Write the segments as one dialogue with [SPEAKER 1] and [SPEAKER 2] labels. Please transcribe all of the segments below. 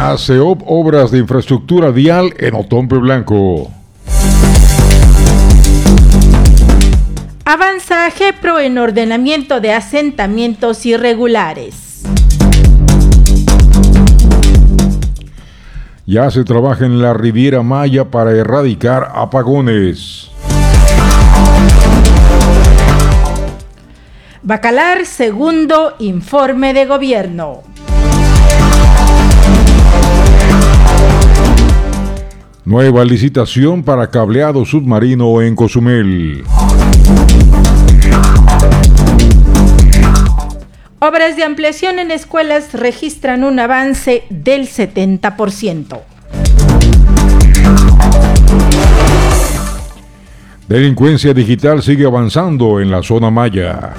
[SPEAKER 1] ASEOP, obras de infraestructura vial en Otompe Blanco.
[SPEAKER 2] Avanza GEPRO en ordenamiento de asentamientos irregulares.
[SPEAKER 1] Ya se trabaja en la Riviera Maya para erradicar apagones.
[SPEAKER 2] Bacalar, segundo informe de gobierno.
[SPEAKER 1] Nueva licitación para cableado submarino en Cozumel.
[SPEAKER 2] Obras de ampliación en escuelas registran un avance del 70%.
[SPEAKER 1] Delincuencia digital sigue avanzando en la zona maya.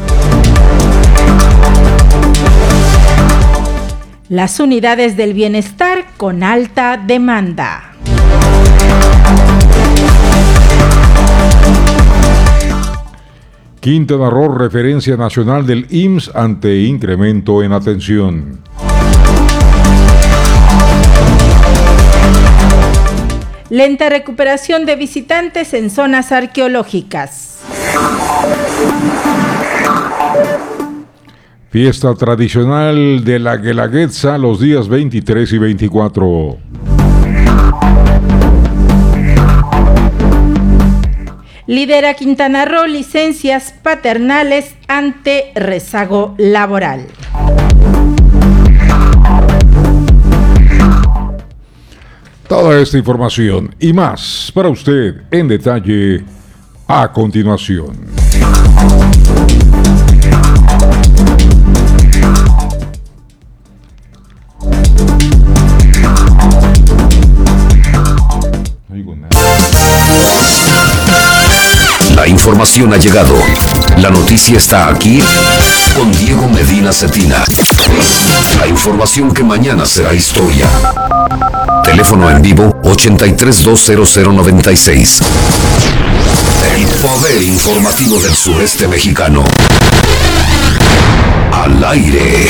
[SPEAKER 2] Las unidades del bienestar con alta demanda.
[SPEAKER 1] Quintana Roo, referencia nacional del IMSS ante incremento en atención.
[SPEAKER 2] Lenta recuperación de visitantes en zonas arqueológicas.
[SPEAKER 1] Fiesta tradicional de la Guelaguetza los días 23 y 24.
[SPEAKER 2] Lidera Quintana Roo licencias paternales ante rezago laboral.
[SPEAKER 1] Toda esta información y más para usted en detalle a continuación.
[SPEAKER 3] La información ha llegado. La noticia está aquí con Diego Medina Cetina. La información que mañana será historia. Teléfono en vivo 83-200-96. El poder informativo del sureste mexicano. Al aire.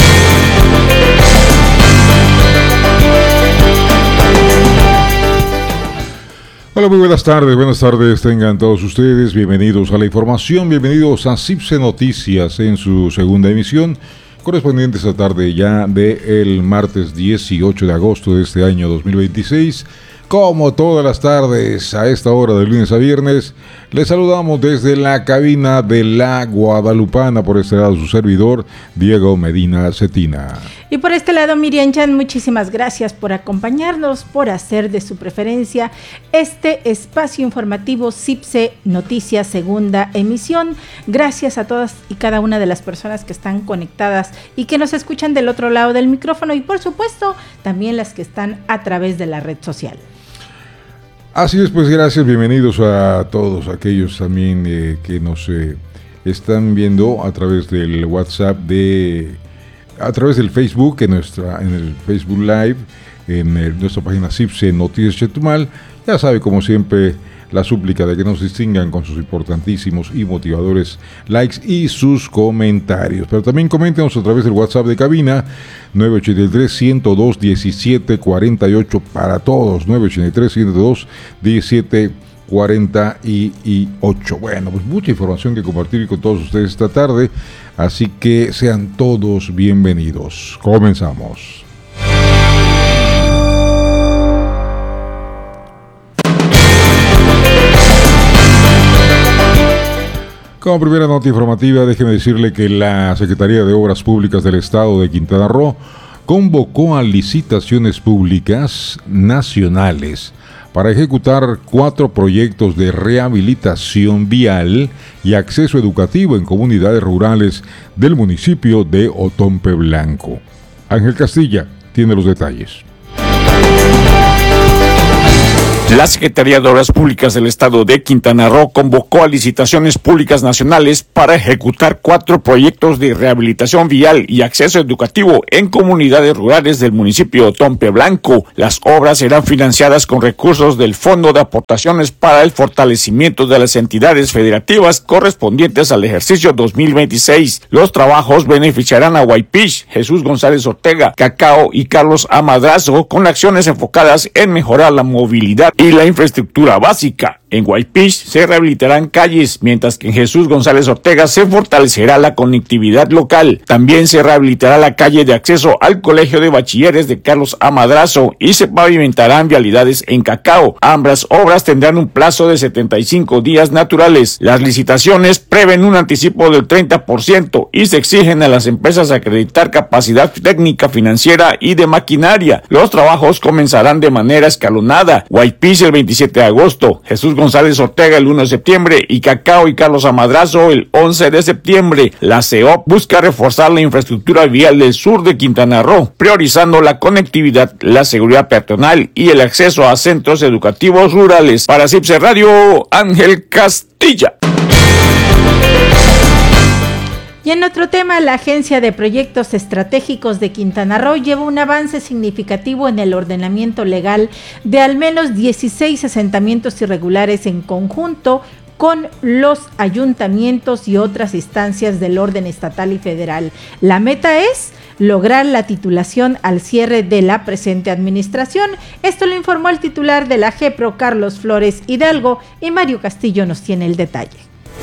[SPEAKER 1] Hola, muy buenas tardes, tengan todos ustedes, bienvenidos a la información, bienvenidos a CIPSE Noticias en su segunda emisión, correspondiente esta tarde ya del martes 18 de agosto de este año 2026. Como todas las tardes, a esta hora de lunes a viernes, les saludamos desde la cabina de la Guadalupana, por este lado su servidor, Diego Medina Cetina.
[SPEAKER 2] Y por este lado, Miriam Chan, muchísimas gracias por acompañarnos, por hacer de su preferencia este espacio informativo CIPSE Noticias segunda emisión. Gracias a todas y cada una de las personas que están conectadas y que nos escuchan del otro lado del micrófono y por supuesto también las que están a través de la red social.
[SPEAKER 1] Así es, pues gracias, bienvenidos a todos aquellos también que nos están viendo a través del WhatsApp, a través del Facebook, en el Facebook Live, en nuestra página CIPSE Noticias Chetumal. Ya sabe, como siempre, la súplica de que nos distingan con sus importantísimos y motivadores likes y sus comentarios. Pero también coméntenos a través del WhatsApp de cabina 983-102-1748 para todos, 983-102-1748. Bueno, pues mucha información que compartir con todos ustedes esta tarde, así que sean todos bienvenidos. Comenzamos. Como primera nota informativa, déjeme decirle que la Secretaría de Obras Públicas del Estado de Quintana Roo convocó a licitaciones públicas nacionales para ejecutar 4 proyectos de rehabilitación vial y acceso educativo en comunidades rurales del municipio de Otompe Blanco. Ángel Castilla tiene los detalles.
[SPEAKER 4] La Secretaría de Obras Públicas del Estado de Quintana Roo convocó a licitaciones públicas nacionales para ejecutar 4 proyectos de rehabilitación vial y acceso educativo en comunidades rurales del municipio de Otompe Blanco. Las obras serán financiadas con recursos del Fondo de Aportaciones para el Fortalecimiento de las Entidades Federativas correspondientes al ejercicio 2026. Los trabajos beneficiarán a Huaypich, Jesús González Ortega, Cacao y Carlos A. Madrazo, con acciones enfocadas en mejorar la movilidad y la infraestructura básica. En Huaypich se rehabilitarán calles, mientras que en Jesús González Ortega se fortalecerá la conectividad local. También se rehabilitará la calle de acceso al Colegio de Bachilleres de Carlos A. Madrazo y se pavimentarán vialidades en Cacao. Ambas obras tendrán un plazo de 75 días naturales. Las licitaciones prevén un anticipo del 30% y se exigen a las empresas acreditar capacidad técnica, financiera y de maquinaria. Los trabajos comenzarán de manera escalonada. Huaypich el 27 de agosto, Jesús González Ortega el 1 de septiembre y Cacao y Carlos A. Madrazo el 11 de septiembre. La CEOP busca reforzar la infraestructura vial del sur de Quintana Roo, priorizando la conectividad, la seguridad peatonal y el acceso a centros educativos rurales. Para CIPSE Radio, Ángel Castilla.
[SPEAKER 2] Y en otro tema, la Agencia de Proyectos Estratégicos de Quintana Roo lleva un avance significativo en el ordenamiento legal de al menos 16 asentamientos irregulares en conjunto con los ayuntamientos y otras instancias del orden estatal y federal. La meta es lograr la titulación al cierre de la presente administración. Esto lo informó el titular de la GEPRO, Carlos Flores Hidalgo, y Mario Castillo nos tiene el detalle.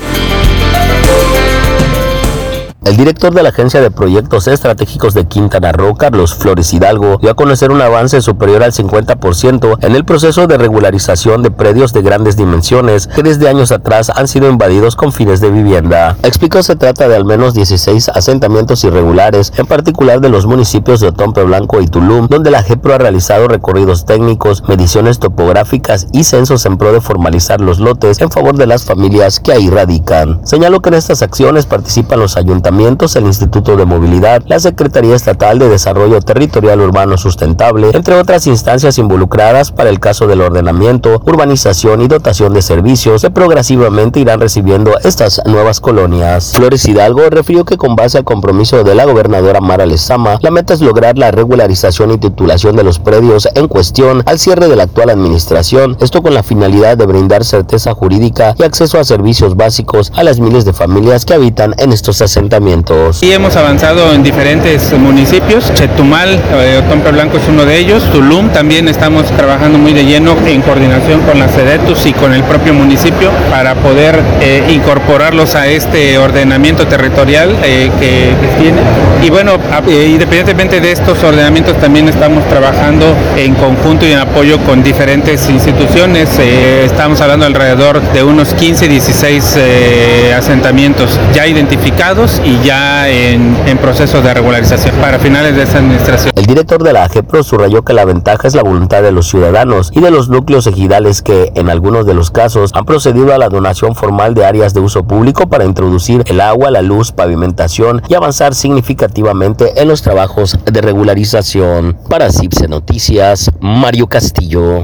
[SPEAKER 5] El director de la Agencia de Proyectos Estratégicos de Quintana Roo, Carlos Flores Hidalgo, dio a conocer un avance superior al 50% en el proceso de regularización de predios de grandes dimensiones que desde años atrás han sido invadidos con fines de vivienda. Explicó se trata de al menos 16 asentamientos irregulares, en particular de los municipios de Otompe Blanco y Tulum, donde la GEPRO ha realizado recorridos técnicos, mediciones topográficas y censos en pro de formalizar los lotes en favor de las familias que ahí radican. Señaló que en estas acciones participan los ayuntamientos, el Instituto de Movilidad, la Secretaría Estatal de Desarrollo Territorial Urbano Sustentable, entre otras instancias involucradas para el caso del ordenamiento, urbanización y dotación de servicios que progresivamente irán recibiendo estas nuevas colonias. Flores Hidalgo refirió que con base al compromiso de la gobernadora Mara Lezama, la meta es lograr la regularización y titulación de los predios en cuestión al cierre de la actual administración, esto con la finalidad de brindar certeza jurídica y acceso a servicios básicos a las miles de familias que habitan en estos asentamientos.
[SPEAKER 6] Y hemos avanzado en diferentes municipios. Chetumal, Otompe Blanco es uno de ellos. Tulum también estamos trabajando muy de lleno en coordinación con la SEDETUS y con el propio municipio para poder incorporarlos a este ordenamiento territorial que tiene. Y bueno, independientemente de estos ordenamientos, también estamos trabajando en conjunto y en apoyo con diferentes instituciones. Estamos hablando alrededor de unos 15, 16 asentamientos ya identificados y ya en proceso de regularización para finales de esta administración.
[SPEAKER 5] El director de la AGEPRO subrayó que la ventaja es la voluntad de los ciudadanos y de los núcleos ejidales que, en algunos de los casos, han procedido a la donación formal de áreas de uso público para introducir el agua, la luz, pavimentación y avanzar significativamente en los trabajos de regularización. Para CIPSE Noticias, Mario Castillo.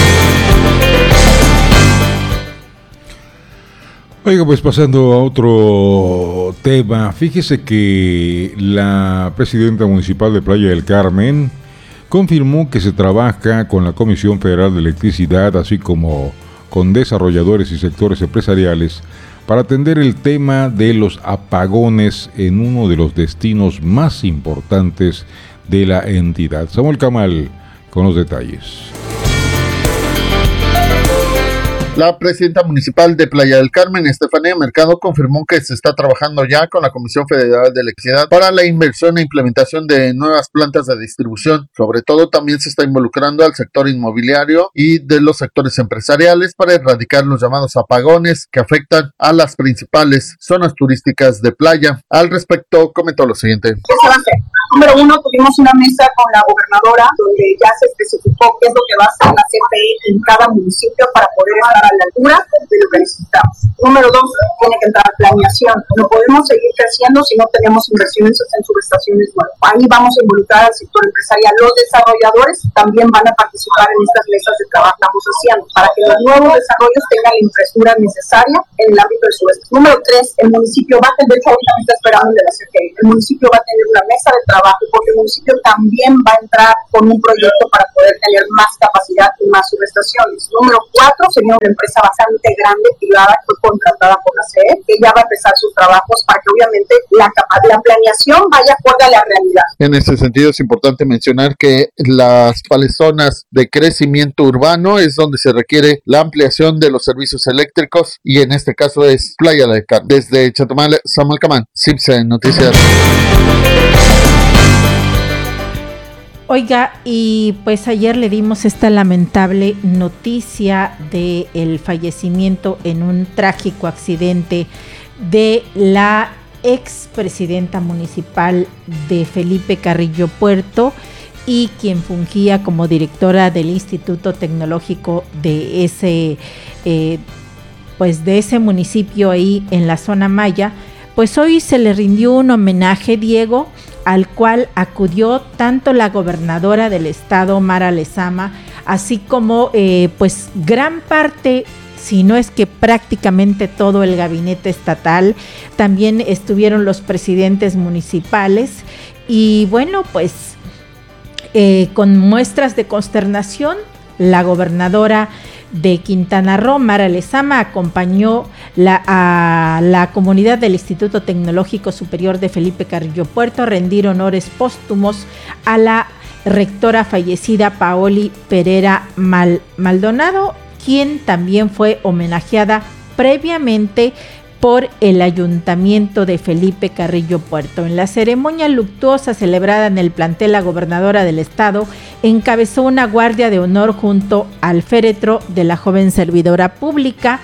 [SPEAKER 1] Oiga, pues pasando a otro tema, fíjese que la presidenta municipal de Playa del Carmen confirmó que se trabaja con la Comisión Federal de Electricidad, así como con desarrolladores y sectores empresariales, para atender el tema de los apagones en uno de los destinos más importantes de la entidad. Samuel Camal con los detalles.
[SPEAKER 7] La presidenta municipal de Playa del Carmen, Estefanía Mercado, confirmó que se está trabajando ya con la Comisión Federal de Electricidad para la inversión e implementación de nuevas plantas de distribución. Sobre todo, también se está involucrando al sector inmobiliario y de los sectores empresariales para erradicar los llamados apagones que afectan a las principales zonas turísticas de playa. Al respecto, comentó lo siguiente.
[SPEAKER 8] ¿Qué se va a hacer? Número uno, tuvimos una mesa con la gobernadora donde ya se especificó qué es lo que va a hacer la CFE en cada municipio para poder estar a la altura de lo que necesitamos. Número dos, tiene que entrar planeación. No podemos seguir creciendo si no tenemos inversiones en subestaciones nuevas. Ahí vamos a involucrar al sector empresarial. Los desarrolladores también van a participar en estas mesas de trabajo que estamos haciendo para que los nuevos desarrollos tengan la infraestructura necesaria en el ámbito del sudeste. Número tres, el municipio va a tener, de hecho ahorita me está esperando el de la CFE, el municipio va a tener una mesa de trabajo porque el municipio también va a entrar con un proyecto para poder tener más capacidad y más subestaciones. Número cuatro, sería una empresa bastante grande, privada, que fue contratada por la CFE, que ya va a empezar sus trabajos para que obviamente la planeación vaya acorde a la realidad.
[SPEAKER 7] En ese sentido es importante mencionar que las zonas de crecimiento urbano es donde se requiere la ampliación de los servicios eléctricos y en este caso es Playa del Carmen. Desde Chetumal, Samuel Camán, CIPSE Noticias.
[SPEAKER 2] Oiga, y pues ayer le dimos esta lamentable noticia del fallecimiento en un trágico accidente de la expresidenta municipal de Felipe Carrillo Puerto y quien fungía como directora del Instituto Tecnológico de ese municipio ahí en la zona Maya. Pues hoy se le rindió un homenaje, Diego, al cual acudió tanto la gobernadora del estado, Mara Lezama, así como pues gran parte, si no es que prácticamente todo el gabinete estatal. También estuvieron los presidentes municipales y bueno, pues con muestras de consternación, la gobernadora de Quintana Roo, Mara Lezama, acompañó a la comunidad del Instituto Tecnológico Superior de Felipe Carrillo Puerto a rendir honores póstumos a la rectora fallecida Paoli Pereira Maldonado, quien también fue homenajeada previamente por el Ayuntamiento de Felipe Carrillo Puerto. En la ceremonia luctuosa celebrada en el plantel, la gobernadora del estado encabezó una guardia de honor junto al féretro de la joven servidora pública,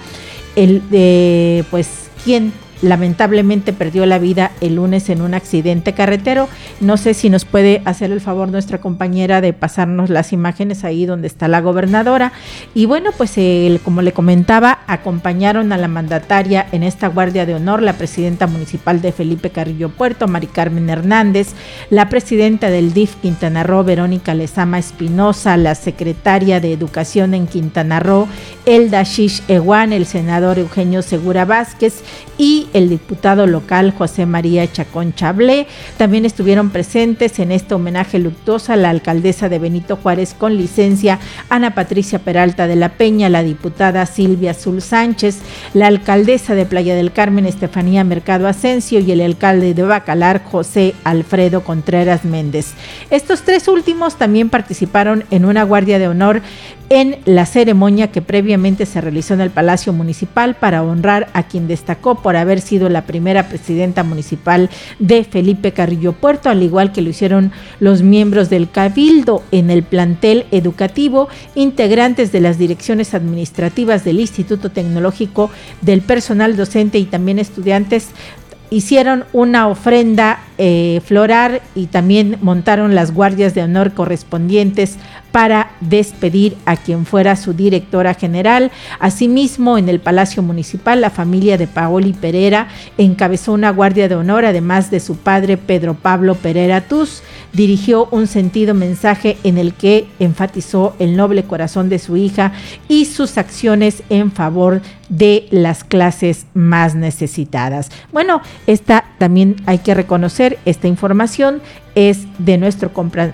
[SPEAKER 2] quien lamentablemente perdió la vida el lunes en un accidente carretero. No sé si nos puede hacer el favor nuestra compañera de pasarnos las imágenes ahí donde está la gobernadora. Y bueno, pues como le comentaba, acompañaron a la mandataria en esta guardia de honor la presidenta municipal de Felipe Carrillo Puerto, Mari Carmen Hernández, la presidenta del DIF Quintana Roo, Verónica Lezama Espinosa, la secretaria de Educación en Quintana Roo, Elda Shish Ewan, el senador Eugenio Segura Vázquez y el diputado local José María Chacón Chablé. También estuvieron presentes en este homenaje luctuoso la alcaldesa de Benito Juárez con licencia, Ana Patricia Peralta de la Peña, la diputada Silvia Azul Sánchez, la alcaldesa de Playa del Carmen, Estefanía Mercado Asensio, y el alcalde de Bacalar, José Alfredo Contreras Méndez. Estos tres últimos también participaron en una guardia de honor en la ceremonia que previamente se realizó en el Palacio Municipal para honrar a quien destacó por haber sido la primera presidenta municipal de Felipe Carrillo Puerto, al igual que lo hicieron los miembros del Cabildo en el plantel educativo, integrantes de las direcciones administrativas del Instituto Tecnológico, del personal docente y también estudiantes. Hicieron una ofrenda floral y también montaron las guardias de honor correspondientes para despedir a quien fuera su directora general. Asimismo, en el Palacio Municipal, la familia de Paoli Pereira encabezó una guardia de honor, además de su padre Pedro Pablo Pereira Tuz. Dirigió un sentido mensaje en el que enfatizó el noble corazón de su hija y sus acciones en favor de las clases más necesitadas. Bueno, esta también hay que reconocer, esta información es de nuestro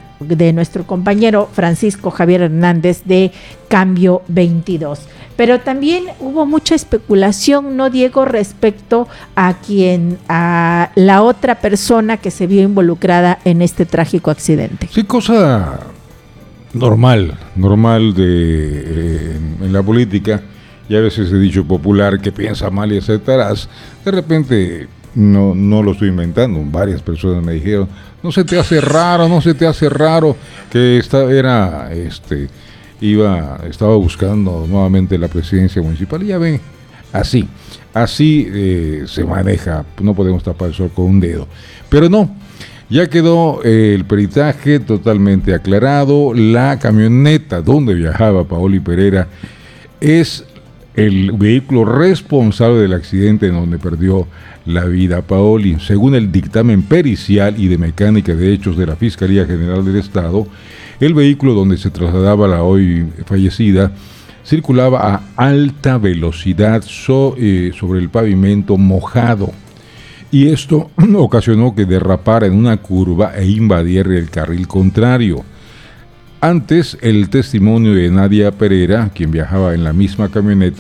[SPEAKER 2] compañero Francisco Javier Hernández de Cambio 22. Pero también hubo mucha especulación, ¿no, Diego?, respecto a la otra persona que se vio involucrada en este trágico accidente.
[SPEAKER 1] Sí, cosa normal en la política, y a veces he dicho popular que piensa mal y aceptarás. De repente, no lo estoy inventando, varias personas me dijeron, no se te hace raro que estaba buscando nuevamente la presidencia municipal. Y ya ven, así se maneja, no podemos tapar el sol con un dedo. Pero no, Ya quedó el peritaje totalmente aclarado. La camioneta donde viajaba Paoli Pereira es el vehículo responsable del accidente en donde perdió la vida Paoli. Según el dictamen pericial y de mecánica de hechos de la Fiscalía General del Estado, el vehículo donde se trasladaba la hoy fallecida circulaba a alta velocidad sobre el pavimento mojado, y esto ocasionó que derrapara en una curva e invadiera el carril contrario. Antes, el testimonio de Nadia Pereira, quien viajaba en la misma camioneta,